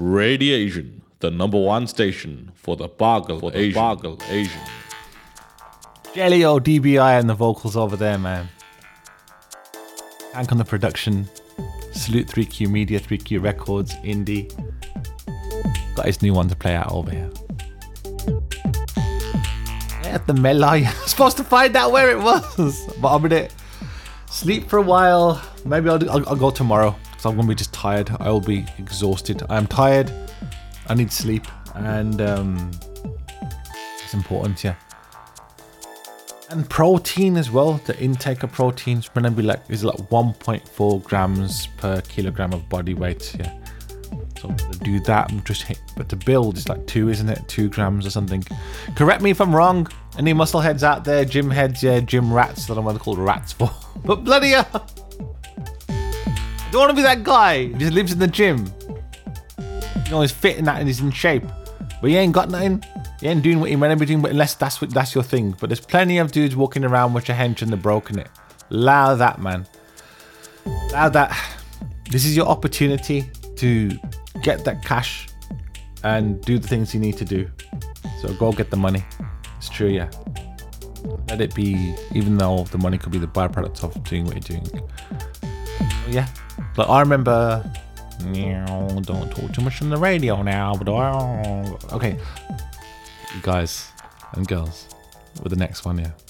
Radiation, the #1 station for the Bargle Asian. Jelly-O, DBI and the vocals over there, man. Hank on the production. Salute 3Q Media, 3Q Records, Indie. Got his new one to play out over here. Yeah, the Melai. I was supposed to find out where it was, but I'm gonna sleep for a while. Maybe I'll go tomorrow because I'm gonna be just tired. I will be exhausted. I'm tired. I need sleep, and it's important, yeah. And protein as well. The intake of protein is gonna be like 1.4 grams per kilogram of body weight. Yeah. So I'm gonna do that. But to build is like 2, isn't it? 2 grams or something. Correct me if I'm wrong. Any muscle heads out there? Gym heads, yeah, gym rats. I don't know what they're called rats for. But bloody hell, I don't want to be that guy who just lives in the gym. You know, he's fit in that and he's in shape, but he ain't got nothing. You ain't doing what you meant to be doing, but unless that's your thing. But there's plenty of dudes walking around with your hench and they're broken it. Allow that, man. Allow that. This is your opportunity to get that cash and do the things you need to do. So go get the money. It's true, yeah. Let it be, even though the money could be the byproduct of doing what you're doing. Yeah. Like I remember, don't talk too much on the radio now, but okay. You guys and girls with the next one, yeah.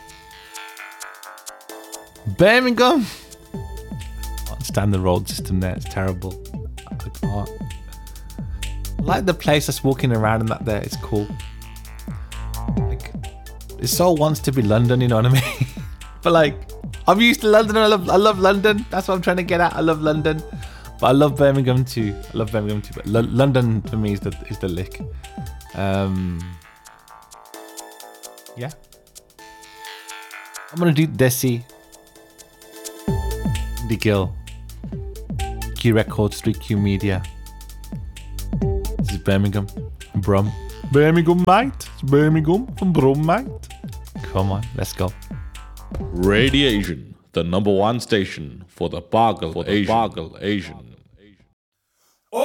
Birmingham. I can't stand the road system there. It's terrible. I can't. I like the place that's walking around and that there. It's cool. Like, it so wants to be London, you know what I mean? But like, I'm used to London. I love London. That's what I'm trying to get at. I love London, but I love Birmingham too. But London for me is the lick. Yeah. I'm gonna do Desi, The Gill, Q Records, 3Q Media. This is Birmingham, Brum. Birmingham, mate. It's Birmingham from Brum, mate. Come on, let's go. Radiation, the #1 station for the Bargle Asian.